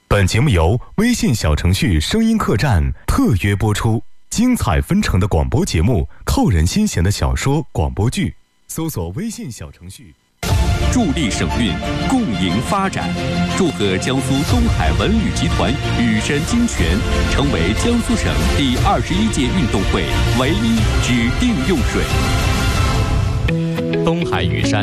本节目由微信小程序声音客栈特约播出，精彩纷呈的广播节目，扣人心弦的小说广播剧，搜索微信小程序。 助力省运，共赢发展。祝贺江苏东海文旅集团羽山精泉成为江苏省第21届运动会唯一指定用水。东海羽山